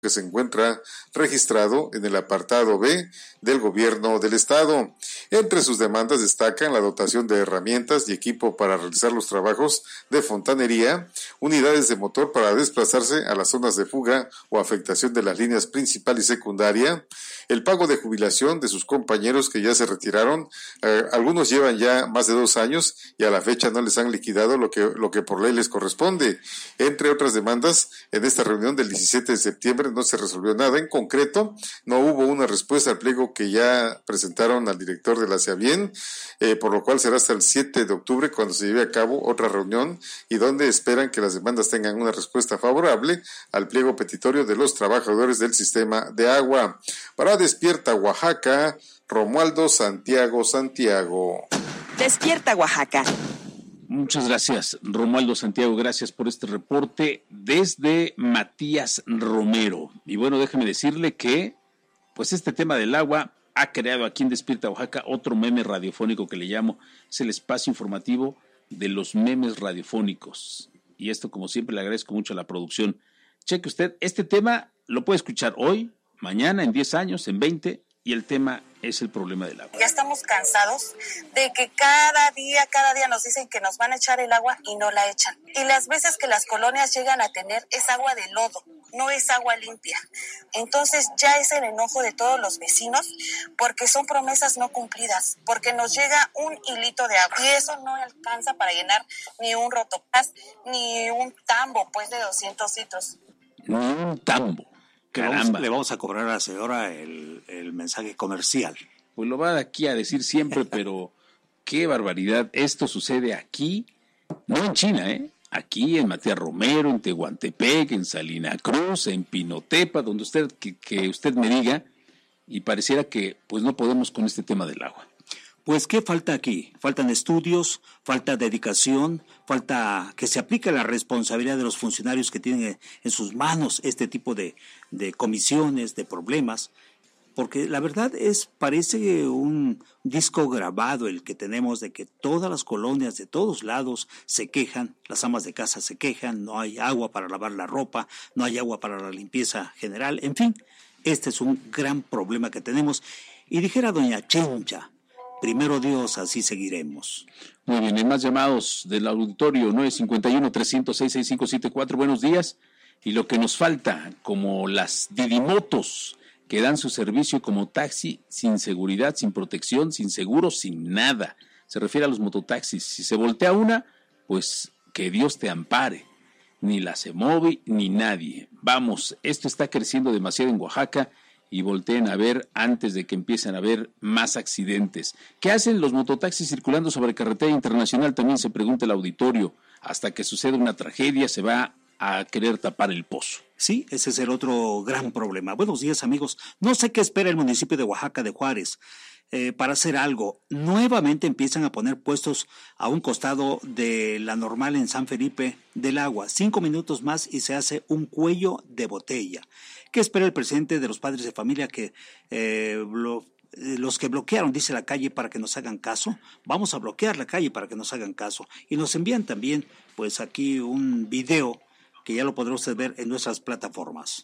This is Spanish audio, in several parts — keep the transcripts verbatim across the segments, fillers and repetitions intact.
que se encuentra registrado en el apartado B del gobierno del estado. Entre sus demandas destacan la dotación de herramientas y equipo para realizar los trabajos de fontanería, unidades de motor para desplazarse a las zonas de fuga o afectación de las líneas principal y secundaria, el pago de jubilación de sus compañeros que ya se retiraron, eh, algunos llevan ya más de dos años y a la fecha no les han liquidado lo que, lo que por ley les corresponde. Entre otras demandas, en esta reunión del diecisiete de septiembre no se resolvió nada en concreto, no hubo una respuesta al pliego que ya presentaron al director de la SEABIEN, eh, por lo cual será hasta el siete de octubre cuando se lleve a cabo otra reunión y donde esperan que las demandas tengan una respuesta favorable al pliego petitorio de los trabajadores del sistema de agua. Para Despierta Oaxaca, Romualdo Santiago Santiago. Despierta Oaxaca. Muchas gracias, Romualdo Santiago, gracias por este reporte desde Matías Romero. Y bueno, déjeme decirle que pues este tema del agua ha creado aquí en Despierta Oaxaca otro meme radiofónico que le llamo, es el espacio informativo de los memes radiofónicos. Y esto, como siempre, le agradezco mucho a la producción. Cheque usted, este tema lo puede escuchar hoy, mañana, en diez años, en veinte, y el tema es el problema del agua. Ya estamos cansados de que cada día, cada día nos dicen que nos van a echar el agua y no la echan. Y las veces que las colonias llegan a tener es agua de lodo, no es agua limpia. Entonces ya es el enojo de todos los vecinos porque son promesas no cumplidas, porque nos llega un hilito de agua y eso no alcanza para llenar ni un rotoplas, ni un tambo pues de doscientos litros. Ni un tambo. Le vamos, le vamos a cobrar a la señora el, el mensaje comercial. Pues lo va aquí a decir siempre, pero qué barbaridad. Esto sucede aquí, no en China, ¿eh? Aquí en Matías Romero, en Tehuantepec, en Salina Cruz, en Pinotepa, donde usted que, que usted me diga, y pareciera que pues no podemos con este tema del agua. Pues, ¿qué falta aquí? Faltan estudios, falta dedicación, falta que se aplique la responsabilidad de los funcionarios que tienen en sus manos este tipo de, de comisiones, de problemas, porque la verdad es, parece un disco grabado el que tenemos de que todas las colonias de todos lados se quejan, las amas de casa se quejan, no hay agua para lavar la ropa, no hay agua para la limpieza general, en fin, este es un gran problema que tenemos. Y dijera doña Chencha, primero Dios, así seguiremos. Muy bien, hay más llamados del auditorio, nueve cinco uno, tres cero seis, seis cinco siete cuatro, buenos días. Y lo que nos falta, como las didimotos que dan su servicio como taxi sin seguridad, sin protección, sin seguro, sin nada. Se refiere a los mototaxis. Si se voltea una, pues que Dios te ampare. Ni la CEMOVI, ni nadie. Vamos, esto está creciendo demasiado en Oaxaca. Y volteen a ver antes de que empiecen a haber más accidentes. ¿Qué hacen los mototaxis circulando sobre carretera internacional? También se pregunta el auditorio. Hasta que suceda una tragedia se va a querer tapar el pozo. Sí, ese es el otro gran problema. Buenos días, amigos. No sé qué espera el municipio de Oaxaca de Juárez eh, para hacer algo. Nuevamente empiezan a poner puestos a un costado de la normal en San Felipe del Agua. Cinco minutos más y se hace un cuello de botella. ¿Qué espera el presidente de los padres de familia que eh, lo, eh, los que bloquearon, dice la calle, para que nos hagan caso? Vamos a bloquear la calle para que nos hagan caso. Y nos envían también, pues aquí un video que ya lo podrá usted ver en nuestras plataformas.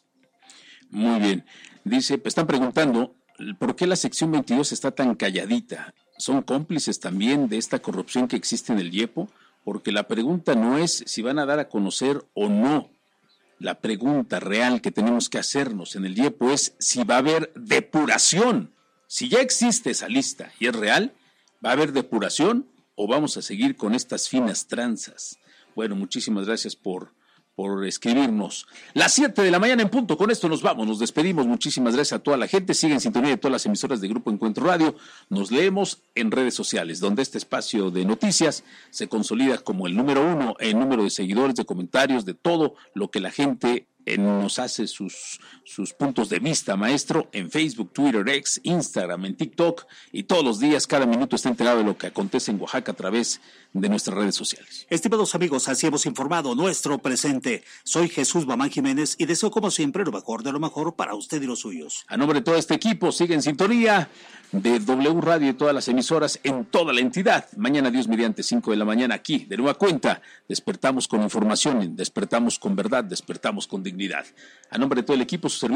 Muy bien. Dice, pues están preguntando, ¿por qué la sección veintidós está tan calladita? ¿Son cómplices también de esta corrupción que existe en el IEPO? Porque la pregunta no es si van a dar a conocer o no. La pregunta real que tenemos que hacernos en el IEPO es si va a haber depuración. Si ya existe esa lista y es real, ¿va a haber depuración o vamos a seguir con estas finas tranzas? Bueno, muchísimas gracias por, por escribirnos. Las siete de la mañana en punto, con esto nos vamos, nos despedimos. Muchísimas gracias a toda la gente. Sigue en sintonía de todas las emisoras de Grupo Encuentro Radio. Nos leemos en redes sociales, donde este espacio de noticias se consolida como el número uno en número de seguidores, de comentarios, de todo lo que la gente eh, nos hace sus, sus puntos de vista, maestro, en Facebook, Twitter, X, Instagram, en TikTok, y todos los días, cada minuto está enterado de lo que acontece en Oaxaca a través de nuestras redes sociales. Estimados amigos, así hemos informado nuestro presente. Soy Jesús Bamán Jiménez y deseo como siempre lo mejor de lo mejor para usted y los suyos. A nombre de todo este equipo, sigue en sintonía de W Radio y todas las emisoras en toda la entidad. Mañana, Dios mediante, cinco de la mañana, aquí, de nueva cuenta, despertamos con información, despertamos con verdad, despertamos con dignidad. dignidad. A nombre de todo el equipo, su servidor